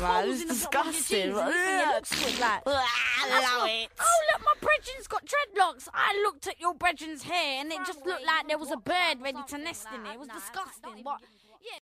man. holes It's in the bottom of your disgusting. jeans and it looks good, like. I love it. Oh, look, my brethren's got dreadlocks. I looked at your brethren's hair and it just looked like there was a bird ready to nest in it. It was disgusting. What? Yeah.